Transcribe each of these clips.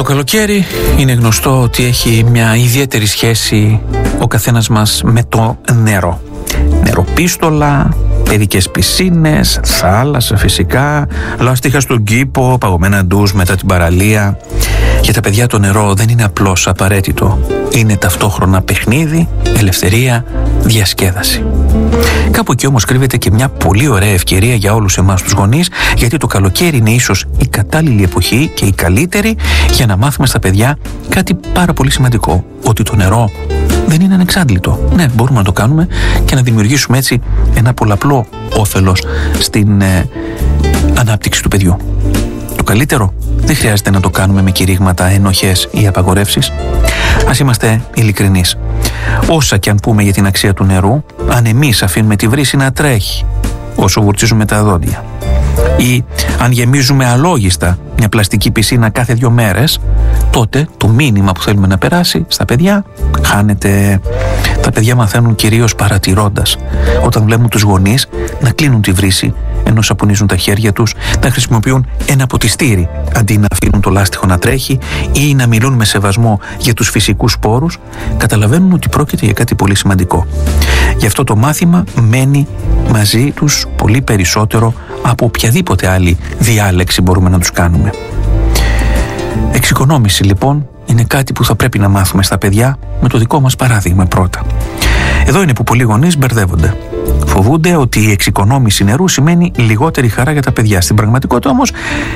καλοκαίρι είναι γνωστό ότι έχει μια ιδιαίτερη σχέση ο καθένας μας με το νερό. Νεροπίστολα, παιδικές πισίνες, θάλασσα φυσικά, λάστιχα στον κήπο, παγωμένα ντους μετά την παραλία. Για τα παιδιά το νερό δεν είναι απλώς απαραίτητο. Είναι ταυτόχρονα παιχνίδι, ελευθερία, διασκέδαση. Κάπου εκεί όμως κρύβεται και μια πολύ ωραία ευκαιρία για όλους εμάς τους γονείς, γιατί το καλοκαίρι είναι ίσως η κατάλληλη εποχή και η καλύτερη για να μάθουμε στα παιδιά κάτι πάρα πολύ σημαντικό, ότι το νερό δεν είναι ανεξάντλητο. Ναι, μπορούμε να το κάνουμε και να δημιουργήσουμε έτσι ένα πολλαπλό όφελος στην ανάπτυξη του παιδιού. Το καλύτερο δεν χρειάζεται να το κάνουμε με κηρύγματα, ενοχές ή απαγορεύσεις. Ας είμαστε ειλικρινείς. Όσα και αν πούμε για την αξία του νερού, αν εμείς αφήνουμε τη βρύση να τρέχει όσο βουρτσίζουμε τα δόντια, ή αν γεμίζουμε αλόγιστα μια πλαστική πισίνα κάθε 2 μέρες, τότε το μήνυμα που θέλουμε να περάσει στα παιδιά χάνεται. Τα παιδιά μαθαίνουν κυρίως παρατηρώντας. Όταν βλέπουν τους γονείς να κλείνουν τη βρύση ενώ σαπουνίζουν τα χέρια τους, να χρησιμοποιούν ένα ποτιστήρι αντί να αφήνουν το λάστιχο να τρέχει ή να μιλούν με σεβασμό για τους φυσικούς σπόρους, καταλαβαίνουν ότι πρόκειται για κάτι πολύ σημαντικό. Γι' αυτό το μάθημα μένει μαζί τους πολύ περισσότερο από οποιαδήποτε άλλη διάλεξη μπορούμε να τους κάνουμε. Εξοικονόμηση λοιπόν είναι κάτι που θα πρέπει να μάθουμε στα παιδιά με το δικό μας παράδειγμα πρώτα. Εδώ είναι που πολλοί γονείς μπερδεύονται. Φοβούνται ότι η εξοικονόμηση νερού σημαίνει λιγότερη χαρά για τα παιδιά. Στην πραγματικότητα όμως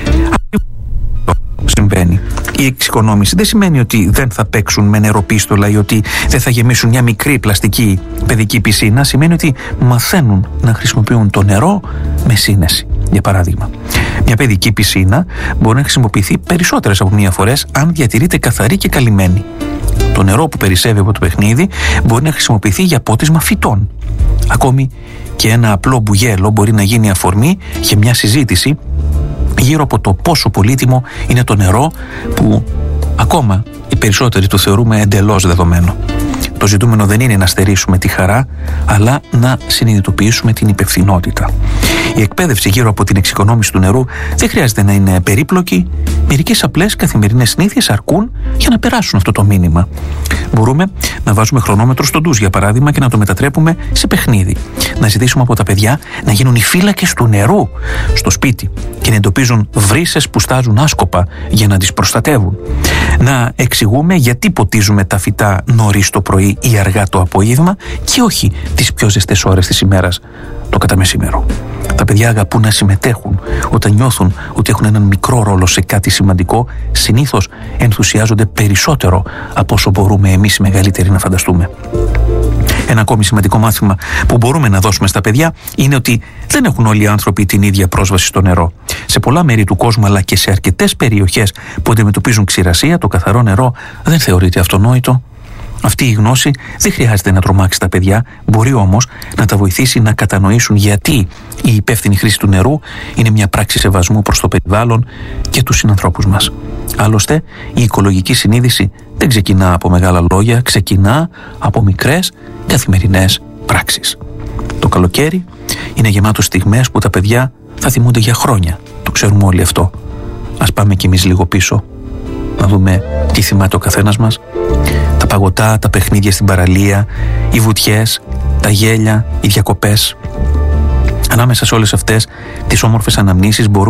συμβαίνει. Η εξοικονόμηση δεν σημαίνει ότι δεν θα παίξουν με νεροπίστολα ή ότι δεν θα γεμίσουν μια μικρή πλαστική παιδική πισίνα. Σημαίνει ότι μαθαίνουν να χρησιμοποιούν το νερό με σύνεση. Για παράδειγμα, μια παιδική πισίνα μπορεί να χρησιμοποιηθεί περισσότερες από μία φορές αν διατηρείται καθαρή και καλυμμένη. Το νερό που περισσεύει από το παιχνίδι μπορεί να χρησιμοποιηθεί για πότισμα φυτών. Ακόμη και ένα απλό μπουγέλο μπορεί να γίνει αφορμή για μια συζήτηση γύρω από το πόσο πολύτιμο είναι το νερό, που ακόμα οι περισσότεροι το θεωρούμε εντελώς δεδομένο. Το ζητούμενο δεν είναι να στερήσουμε τη χαρά, αλλά να συνειδητοποιήσουμε την υπευθυνότητα. Η εκπαίδευση γύρω από την εξοικονόμηση του νερού δεν χρειάζεται να είναι περίπλοκη. Μερικές απλές καθημερινές συνήθειες αρκούν για να περάσουν αυτό το μήνυμα. Μπορούμε να βάζουμε χρονόμετρο στο ντους, για παράδειγμα, και να το μετατρέπουμε σε παιχνίδι. Να ζητήσουμε από τα παιδιά να γίνουν οι φύλακες του νερού στο σπίτι και να εντοπίζουν βρύσες που στάζουν άσκοπα για να τις προστατεύουν. Να εξηγούμε γιατί ποτίζουμε τα φυτά νωρίς το πρωί ή αργά το απόγευμα και όχι τις πιο ζεστές ώρες της ημέρας, το καταμεσήμερο. Τα παιδιά αγαπούν να συμμετέχουν. Όταν νιώθουν ότι έχουν έναν μικρό ρόλο σε κάτι σημαντικό, συνήθως ενθουσιάζονται περισσότερο από όσο μπορούμε εμείς οι μεγαλύτεροι να φανταστούμε. Ένα ακόμη σημαντικό μάθημα που μπορούμε να δώσουμε στα παιδιά είναι ότι δεν έχουν όλοι οι άνθρωποι την ίδια πρόσβαση στο νερό. Σε πολλά μέρη του κόσμου, αλλά και σε αρκετές περιοχές που αντιμετωπίζουν ξηρασία, το καθαρό νερό δεν θεωρείται αυτονόητο. Αυτή η γνώση δεν χρειάζεται να τρομάξει τα παιδιά, μπορεί όμως να τα βοηθήσει να κατανοήσουν γιατί η υπεύθυνη χρήση του νερού είναι μια πράξη σεβασμού προς το περιβάλλον και τους συνανθρώπους μας. Άλλωστε, η οικολογική συνείδηση δεν ξεκινά από μεγάλα λόγια, ξεκινά από μικρές καθημερινές πράξεις. Το καλοκαίρι είναι γεμάτο στιγμές που τα παιδιά θα θυμούνται για χρόνια. Το ξέρουμε όλοι αυτό. Ας πάμε κι εμείς λίγο πίσω, να δούμε τι θυμάται ο καθένας μας. Τα παγωτά, τα παιχνίδια στην παραλία, οι βουτιές, τα γέλια, οι διακοπές. Ανάμεσα σε όλες αυτές τις όμορφες αναμνήσεις μπορούμε